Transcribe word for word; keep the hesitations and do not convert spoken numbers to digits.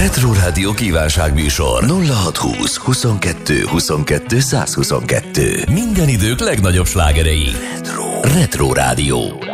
Retro Rádió kívánságműsor nulla hatszázhúsz huszonkettő huszonkettő százhuszonkettő. Minden idők legnagyobb slágerei. Retro, Retro Rádió.